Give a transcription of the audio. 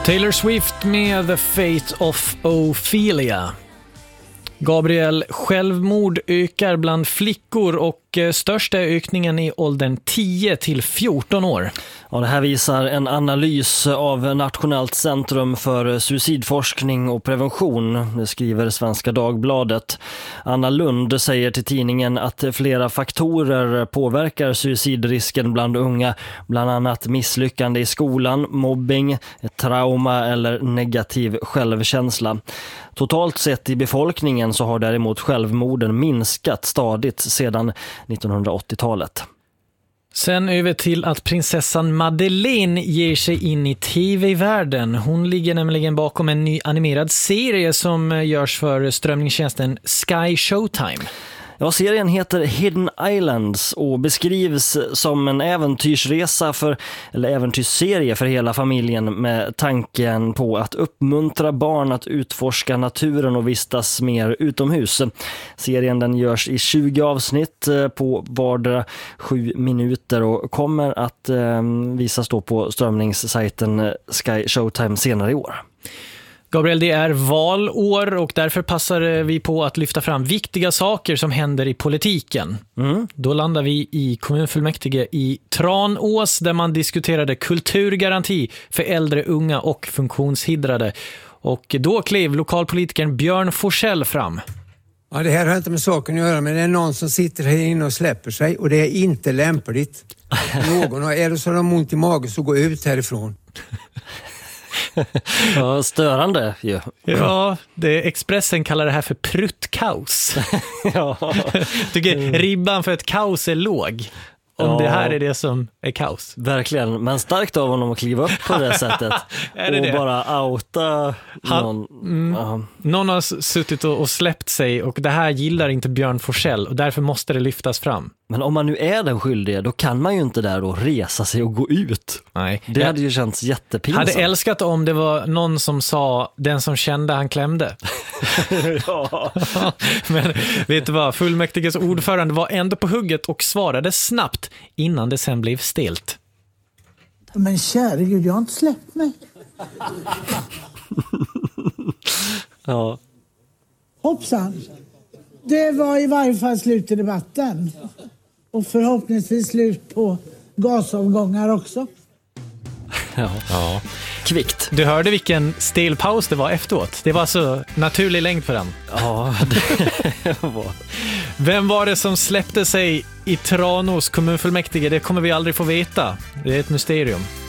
Taylor Swift med The Fate of Ophelia. Gabriel, självmord ökar bland flickor och störst är ökningen i åldern 10 till 14 år. Ja, det här visar en analys av Nationellt centrum för suicidforskning och prevention, det skriver Svenska Dagbladet. Anna Lund säger till tidningen att flera faktorer påverkar suicidrisken bland unga, bland annat misslyckande i skolan, mobbing, trauma eller negativ självkänsla. Totalt sett i befolkningen så har däremot självmorden minskat stadigt sedan 1980-talet. Sen över till att prinsessan Madeleine ger sig in i tv-världen. Hon ligger nämligen bakom en ny animerad serie som görs för strömningstjänsten Sky Showtime. Ja, serien heter Hidden Islands och beskrivs som en äventyrsserie för hela familjen med tanken på att uppmuntra barn att utforska naturen och vistas mer utomhus. Serien den görs i 20 avsnitt på vardera 7 minuter och kommer att visas då på strömningssajten Sky Showtime senare i år. Gabriel, det är valår och därför passar vi på att lyfta fram viktiga saker som händer i politiken. Då landar vi i kommunfullmäktige i Tranås där man diskuterade kulturgaranti för äldre, unga och funktionshindrade. Och då klev lokalpolitikern Björn Forsell fram. Ja, det här har inte med saken att göra, men det är någon som sitter här inne och släpper sig och det är inte lämpligt. Är det så de har ont i magen så gå ut härifrån. Ja, störande ju. Ja, Expressen kallar det här för pruttkaos. Ja. Tycker ribban för ett kaos är låg. Om det här är det som är kaos. Verkligen, men starkt av honom att kliva upp på det sättet. Och bara outa någon. Någon har suttit och släppt sig och det här gillar inte Björn Forsell och därför måste det lyftas fram. Men om man nu är den skyldige, då kan man ju inte där då resa sig och gå ut. Nej. Det hade ju känts jättepinsamt. Hade älskat om det var någon som sa den som kände han klämde. Ja. Men vet du vad, fullmäktiges ordförande var ändå på hugget och svarade snabbt innan det sen blev stilt. Men kära Gud, jag har inte släppt mig. Ja. Hoppsan. Det var i varje fall slut i debatten. Och förhoppningsvis slut på gasavgångar också. Ja. Kvickt. Du hörde vilken stilpaus det var efteråt. Det var så naturlig längd för den. Ja, det var. Vem var det som släppte sig i Tranås kommunfullmäktige? Det kommer vi aldrig få veta. Det är ett mysterium.